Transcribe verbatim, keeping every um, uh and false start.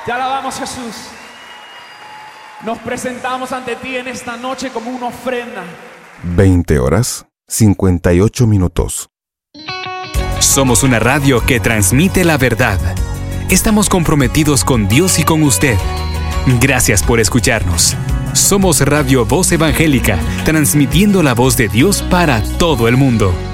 Te alabamos, Jesús. Nos presentamos ante ti en esta noche como una ofrenda. veinte horas, cincuenta y ocho minutos. Somos una radio que transmite la verdad. Estamos comprometidos con Dios y con usted. Gracias por escucharnos. Somos Radio Voz Evangélica, transmitiendo la voz de Dios para todo el mundo.